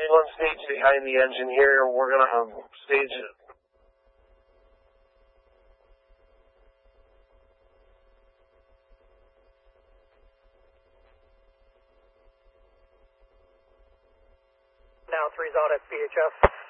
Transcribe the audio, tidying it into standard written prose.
3-1 stage behind the engine here. We're going to stage it. Now 3's out at VHF.